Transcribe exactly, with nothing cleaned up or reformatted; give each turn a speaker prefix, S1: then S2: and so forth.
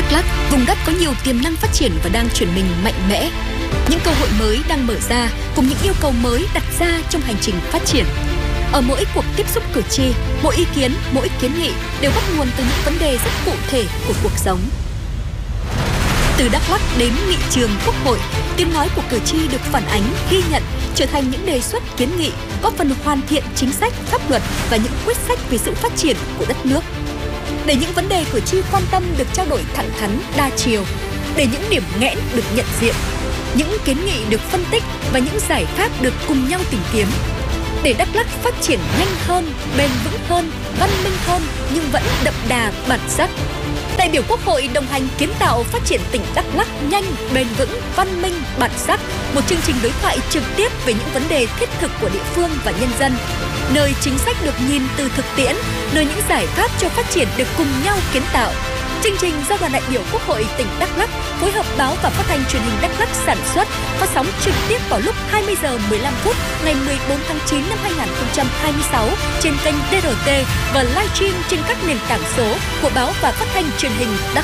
S1: Đắk Lắk, vùng đất có nhiều tiềm năng phát triển và đang chuyển mình mạnh mẽ. Những cơ hội mới đang mở ra cùng những yêu cầu mới đặt ra trong hành trình phát triển. Ở mỗi cuộc tiếp xúc cử tri, mỗi ý kiến, mỗi kiến nghị đều bắt nguồn từ những vấn đề rất cụ thể của cuộc sống. Từ Đắk Lắk đến nghị trường Quốc hội, tiếng nói của cử tri được phản ánh, ghi nhận, trở thành những đề xuất kiến nghị, góp phần hoàn thiện chính sách, pháp luật và những quyết sách về sự phát triển của đất nước. Để những vấn đề cử tri quan tâm được trao đổi thẳng thắn, đa chiều, để những điểm nghẽn được nhận diện, những kiến nghị được phân tích và những giải pháp được cùng nhau tìm kiếm. Để Đắk Lắk phát triển nhanh hơn, bền vững hơn, văn minh hơn nhưng vẫn đậm đà bản sắc. Đại biểu Quốc hội đồng hành kiến tạo phát triển tỉnh Đắk Lắk nhanh, bền vững, văn minh, bản sắc. Một chương trình đối thoại trực tiếp về những vấn đề thiết thực của địa phương và nhân dân, nơi chính sách được nhìn từ thực tiễn, nơi những giải pháp cho phát triển được cùng nhau kiến tạo. Chương trình do đoàn đại biểu Quốc hội tỉnh Đắk Lắk phối hợp báo và phát thanh truyền hình Đắk Lắk sản xuất, phát sóng trực tiếp vào lúc hai mươi giờ mười lăm phút ngày mười bốn tháng chín năm hai nghìn không trăm hai mươi sáu trên kênh đê rờ tê và livestream trên các nền tảng số của báo và phát thanh truyền hình Đắk